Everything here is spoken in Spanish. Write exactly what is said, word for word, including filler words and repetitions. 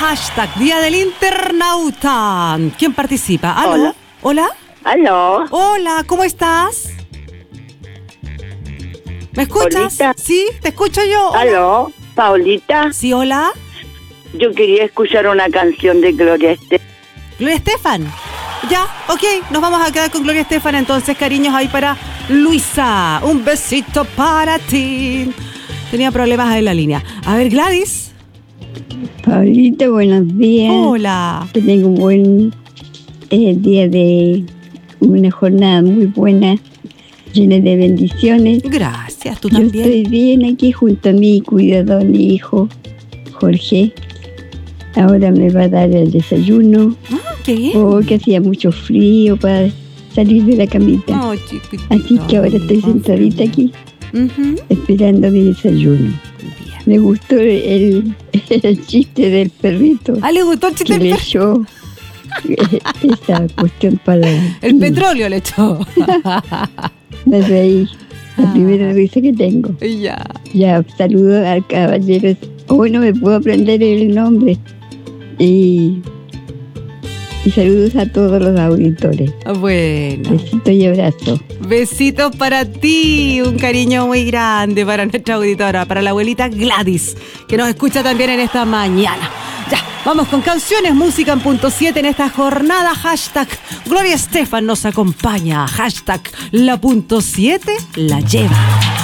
Hashtag Día del Internauta. ¿Quién participa? ¿Aló? Hola. ¿Hola? Aló. Hola, ¿cómo estás? ¿Me escuchas? Paulita. Sí, te escucho yo. Hola. Aló, Paulita. Sí, hola. Yo quería escuchar una canción de Gloria Estefan. Gloria Estefan. Ya, ok, nos vamos a quedar con Gloria Estefan entonces, cariños, ahí para Luisa. Un besito para ti. Tenía problemas en la línea. A ver, Gladys. Paulita, buenos días. Hola. Que tengo un buen eh, día de una jornada muy buena, llena de bendiciones. Gracias, tú Yo también. estoy bien aquí junto a mi cuidador, mi hijo, Jorge. Ahora me va a dar el desayuno. Ah, qué bien. Porque hacía mucho frío para salir de la camita. Oh, chiquitito. Así que ahora estoy sentadita aquí, Uh-huh. esperando mi desayuno. Bien. Me gustó el, el chiste del perrito Ah, ¿le gustó el chiste que del le perro? echó eh, esa cuestión para... El petróleo le echó. Me reí, la Ah. primera risa que tengo. Ya. Ya, saludo al caballero. Hoy no me puedo aprender el nombre. Y, y saludos a todos los auditores. Bueno. Besito y abrazo. Besitos para ti, un cariño muy grande para nuestra auditora, para la abuelita Gladys, que nos escucha también en esta mañana. Ya, vamos con canciones, música en punto siete en esta jornada. Hashtag Gloria Estefan nos acompaña. Hashtag la punto siete la lleva.